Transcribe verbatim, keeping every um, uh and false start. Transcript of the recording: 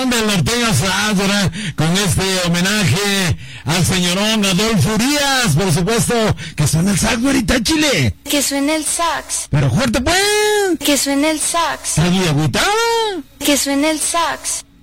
son del norteño sax, ¿verdad? Con este homenaje al señorón Adolfo Urias, por supuesto. Que suena el sax, güerita, Chile. Que suene el sax. Pero fuerte, pues. Que suene el sax. ¿Estás muy agüitada? Que suene el sax.